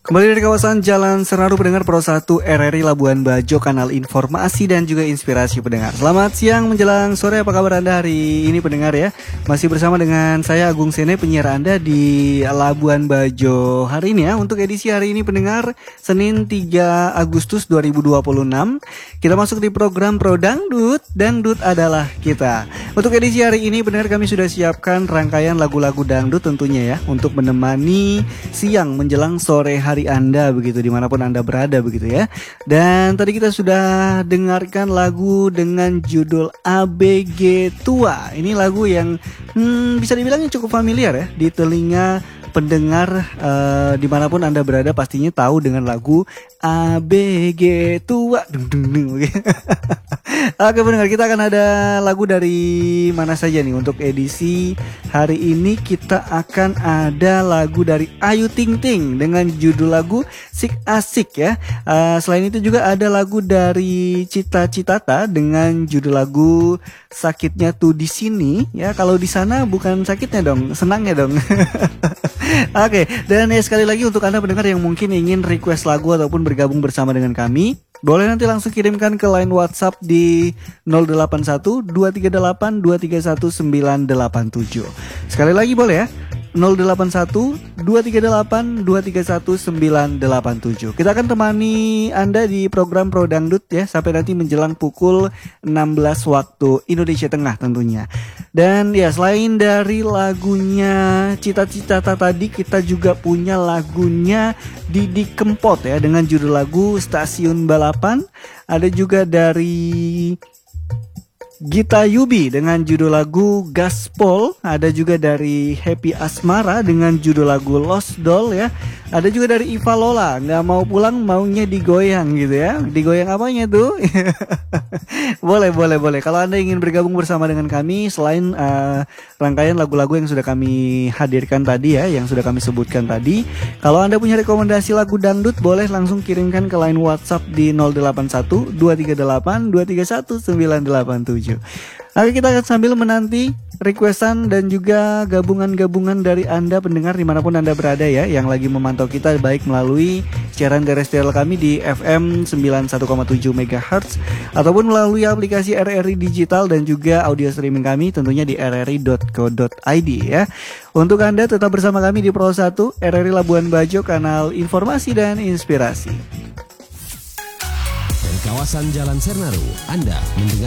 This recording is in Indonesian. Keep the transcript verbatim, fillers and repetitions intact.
Kembali dari kawasan Jalan Senaru pendengar Pro satu R R I Labuan Bajo, kanal informasi dan juga inspirasi pendengar. Selamat siang menjelang sore, apa kabar Anda hari ini pendengar ya? Masih bersama dengan saya Agung Sene, penyiar Anda di Labuan Bajo hari ini ya. Untuk edisi hari ini pendengar, Senin tiga Agustus dua ribu dua puluh enam. Kita masuk di program Pro Dangdut, Dangdut adalah kita. Untuk edisi hari ini pendengar, kami sudah siapkan rangkaian lagu-lagu dangdut tentunya ya, untuk menemani siang menjelang sore hari hari Anda begitu, dimanapun Anda berada begitu ya. Dan tadi kita sudah dengarkan lagu dengan judul A B G Tua. Ini lagu yang hmm, bisa dibilangnya cukup familiar ya di telinga pendengar uh, dimanapun Anda berada, pastinya tahu dengan lagu A B G Tua. Dung, dung, dung. Oke pendengar, kita akan ada lagu dari mana saja nih. Untuk edisi hari ini kita akan ada lagu dari Ayu Ting Ting dengan judul lagu Sik Asik ya. uh, Selain itu juga ada lagu dari Cita Citata dengan judul lagu Sakitnya Tuh Di Sini ya. Kalau di sana bukan sakitnya dong, senangnya dong. Oke, dan ya sekali lagi untuk Anda pendengar yang mungkin ingin request lagu ataupun bergabung bersama dengan kami, boleh nanti langsung kirimkan ke line WhatsApp di nol delapan satu dua tiga delapan dua tiga satu sembilan delapan tujuh. Sekali lagi boleh ya, nol delapan satu dua tiga delapan dua tiga satu sembilan delapan tujuh. Kita akan temani Anda di program Pro Dangdut ya, sampai nanti menjelang pukul enam belas waktu Indonesia Tengah tentunya. Dan ya selain dari lagunya Cita Citata tadi, kita juga punya lagunya Didi Kempot ya dengan judul lagu Stasiun Balapan. Ada juga dari Gita Yubi dengan judul lagu Gaspol. Ada juga dari Happy Asmara dengan judul lagu Lost Doll ya. Ada juga dari Iva Lola, nggak mau pulang maunya digoyang gitu ya. Digoyang apanya tuh? Boleh, boleh, boleh. Kalau Anda ingin bergabung bersama dengan kami, selain uh, rangkaian lagu-lagu yang sudah kami hadirkan tadi ya, yang sudah kami sebutkan tadi, kalau Anda punya rekomendasi lagu dangdut, boleh langsung kirimkan ke line WhatsApp di nol delapan satu dua tiga delapan dua tiga satu sembilan delapan tujuh. Oke, kita akan sambil menanti requestan dan juga gabungan-gabungan dari Anda pendengar dimanapun Anda berada ya, yang lagi memantau kita baik melalui siaran terrestrial kami di F M sembilan puluh satu koma tujuh megahertz ataupun melalui aplikasi R R I Digital dan juga audio streaming kami tentunya di r r i dot co dot i d ya. Untuk Anda tetap bersama kami di Pro satu R R I Labuan Bajo, kanal informasi dan inspirasi. Dari kawasan Jalan Senaru, Anda mendengar